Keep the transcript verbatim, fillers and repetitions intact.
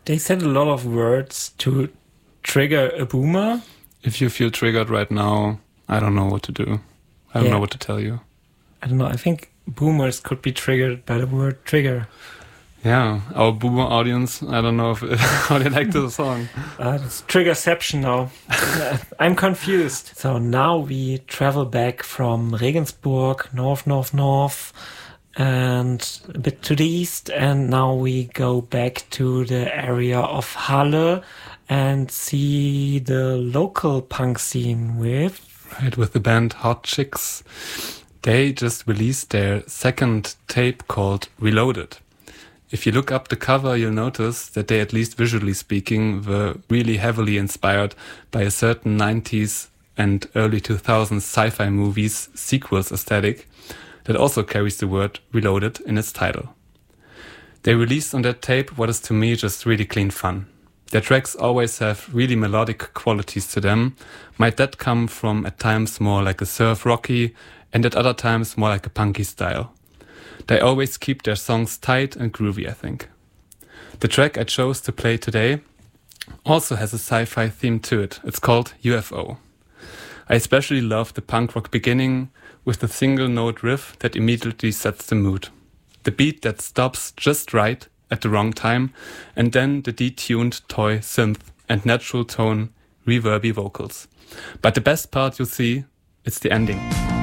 They said a lot of words to trigger a boomer. If you feel triggered right now, I don't know what to do. I don't Yeah. know what to tell you. I don't know. I think boomers could be triggered by the word trigger. Yeah, our boomer audience, I don't know if how they like the song. Uh, it's triggerception now. I'm confused. So now we travel back from Regensburg, north, north, north, and a bit to the east. And now we go back to the area of Halle and see the local punk scene with... Right, with the band Hot Chicks. They just released their second tape called Reloaded. If you look up the cover, you'll notice that they, at least visually speaking, were really heavily inspired by a certain nineties and early two thousands sci-fi movies sequels aesthetic that also carries the word Reloaded in its title. They released on that tape what is to me just really clean fun. Their tracks always have really melodic qualities to them. Might that come from at times more like a surf rocky and at other times more like a punky style. They always keep their songs tight and groovy, I think. The track I chose to play today also has a sci-fi theme to it. It's called U F O. I especially love the punk rock beginning with the single note riff that immediately sets the mood. The beat that stops just right at the wrong time, and then the detuned toy synth and natural tone reverby vocals. But the best part, you'll see, it's the ending.